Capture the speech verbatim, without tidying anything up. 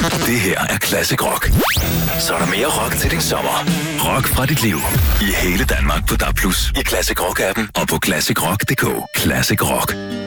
Det her er Classic Rock. Så er der mere rock til din sommer. Rock fra dit liv. I hele Danmark på D A B plus, i Classic Rock-appen og på classic rock punktum d k. Classic Rock.